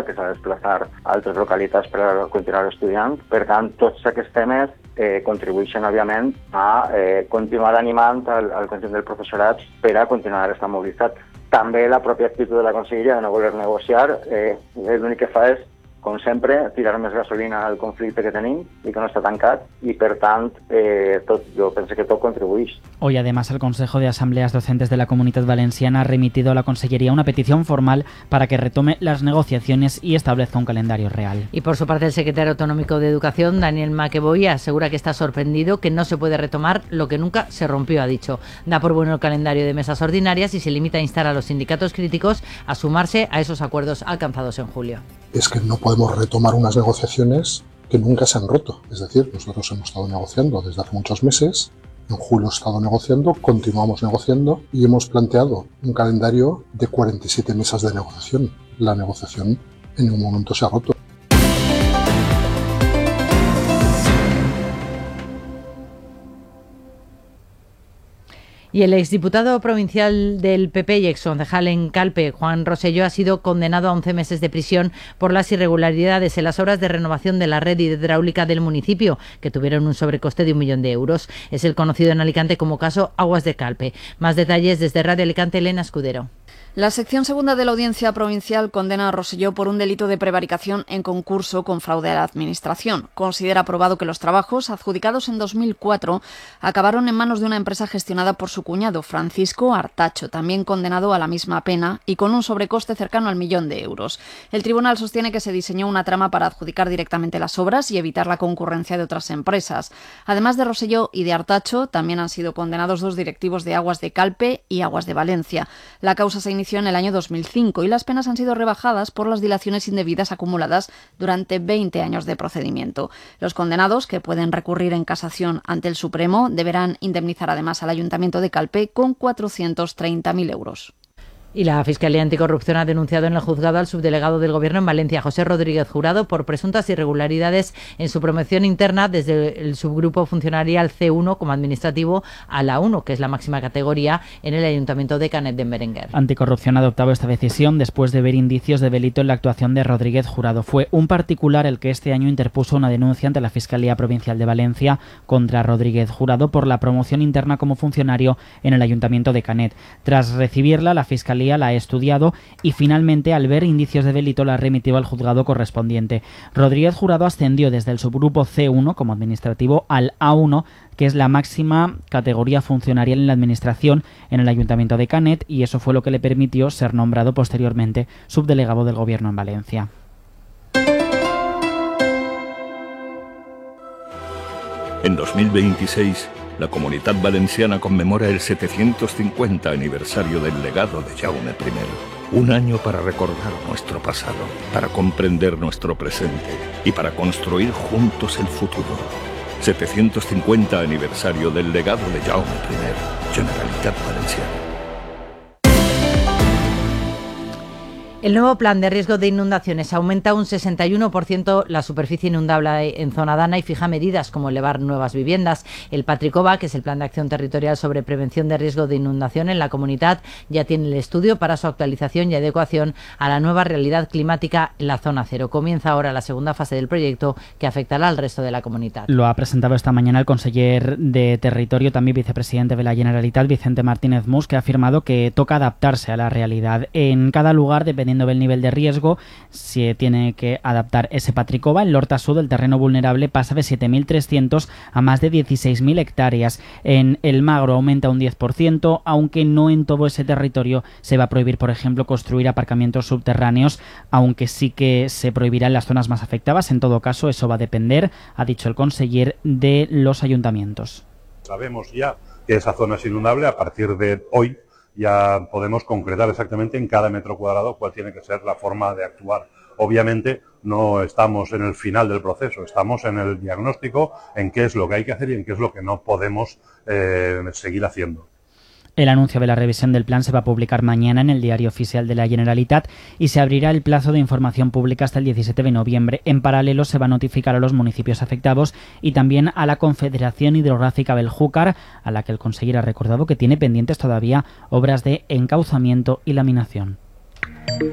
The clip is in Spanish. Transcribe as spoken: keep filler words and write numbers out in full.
que s'ha de desplaçar a altres localitats per a continuar estudiant. Per tant, tots aquests temes eh, contribueixen, òbviament, a eh, continuar animant al, al conjunt del professorat per a continuar estant mobilitzat. També la pròpia actitud de la conselleria de no voler negociar, eh, l'únic que fa és, com sempre, tirar més gasolina al conflicte que tenim y que no está tancat y, per tant, eh, tot, yo pensé que todo contribuís. Hoy, además, el Consejo de Asambleas Docentes de la Comunidad Valenciana ha remitido a la Consellería una petición formal para que retome las negociaciones y establezca un calendario real. Y por su parte, el secretario autonómico de Educación, Daniel Maqueboy, asegura que está sorprendido, que no se puede retomar lo que nunca se rompió, ha dicho. Da por bueno el calendario de mesas ordinarias y se limita a instar a los sindicatos críticos a sumarse a esos acuerdos alcanzados en julio. Es que no podemos retomar unas negociaciones que nunca se han roto. Es decir, nosotros hemos estado negociando desde hace muchos meses, en julio hemos estado negociando, continuamos negociando y hemos planteado un calendario de cuarenta y siete mesas de negociación. La negociación en ningún momento se ha roto. Y el exdiputado provincial del P P y exconcejal en Calpe, Juan Rosselló, ha sido condenado a once meses de prisión por las irregularidades en las obras de renovación de la red hidráulica del municipio, que tuvieron un sobrecoste de un millón de euros. Es el conocido en Alicante como caso Aguas de Calpe. Más detalles desde Radio Alicante, Elena Escudero. La sección segunda de la Audiencia Provincial condena a Rosselló por un delito de prevaricación en concurso con fraude a la Administración. Considera probado que los trabajos, adjudicados en dos mil cuatro, acabaron en manos de una empresa gestionada por su cuñado, Francisco Artacho, también condenado a la misma pena y con un sobrecoste cercano al millón de euros. El tribunal sostiene que se diseñó una trama para adjudicar directamente las obras y evitar la concurrencia de otras empresas. Además de Rosselló y de Artacho, también han sido condenados dos directivos de Aguas de Calpe y Aguas de Valencia. La causa se inició en el año dos mil cinco y las penas han sido rebajadas por las dilaciones indebidas acumuladas durante veinte años de procedimiento. Los condenados, que pueden recurrir en casación ante el Supremo, deberán indemnizar además al Ayuntamiento de Calpe con cuatrocientos treinta mil euros. Y la Fiscalía Anticorrupción ha denunciado en el juzgado al subdelegado del Gobierno en Valencia, José Rodríguez Jurado, por presuntas irregularidades en su promoción interna desde el subgrupo funcionarial C uno como administrativo a la uno, que es la máxima categoría en el Ayuntamiento de Canet de Berenguer. Anticorrupción ha adoptado esta decisión después de ver indicios de delito en la actuación de Rodríguez Jurado. Fue un particular el que este año interpuso una denuncia ante la Fiscalía Provincial de Valencia contra Rodríguez Jurado por la promoción interna como funcionario en el Ayuntamiento de Canet. Tras recibirla, la Fiscalía la ha estudiado y finalmente, al ver indicios de delito, la ha remitido al juzgado correspondiente. Rodríguez Jurado ascendió desde el subgrupo C uno como administrativo al A uno, que es la máxima categoría funcionarial en la administración en el Ayuntamiento de Canet, y eso fue lo que le permitió ser nombrado posteriormente subdelegado del Gobierno en Valencia. En dos mil veintiséis, la Comunitat Valenciana conmemora el setecientos cincuenta aniversario del legado de Jaume primero. Un año para recordar nuestro pasado, para comprender nuestro presente y para construir juntos el futuro. setecientos cincuenta aniversario del legado de Jaume primero, Generalitat Valenciana. El nuevo plan de riesgo de inundaciones aumenta un sesenta y uno por ciento la superficie inundable en zona Dana y fija medidas como elevar nuevas viviendas. El Patricova, que es el Plan de Acción Territorial sobre Prevención de Riesgo de Inundación en la comunidad, ya tiene el estudio para su actualización y adecuación a la nueva realidad climática en la zona cero. Comienza ahora la segunda fase del proyecto, que afectará al resto de la comunidad. Lo ha presentado esta mañana el conseller de Territorio, también vicepresidente de la Generalitat, Vicente Martínez Mus, que ha afirmado que toca adaptarse a la realidad. En cada lugar, dependiendo del nivel de riesgo, se tiene que adaptar ese Patricova. En L'Horta Sud, el terreno vulnerable pasa de siete mil trescientos a más de dieciséis mil hectáreas. En el Magro aumenta un diez por ciento, aunque no en todo ese territorio se va a prohibir, por ejemplo, construir aparcamientos subterráneos, aunque sí que se prohibirá en las zonas más afectadas. En todo caso, eso va a depender, ha dicho el conseller, de los ayuntamientos. Sabemos ya que esa zona es inundable. A partir de hoy ya podemos concretar exactamente en cada metro cuadrado cuál tiene que ser la forma de actuar. Obviamente no estamos en el final del proceso, estamos en el diagnóstico, en qué es lo que hay que hacer y en qué es lo que no podemos eh, seguir haciendo. El anuncio de la revisión del plan se va a publicar mañana en el Diario Oficial de la Generalitat y se abrirá el plazo de información pública hasta el diecisiete de noviembre. En paralelo, se va a notificar a los municipios afectados y también a la Confederación Hidrográfica Beljúcar, a la que el conseller ha recordado que tiene pendientes todavía obras de encauzamiento y laminación.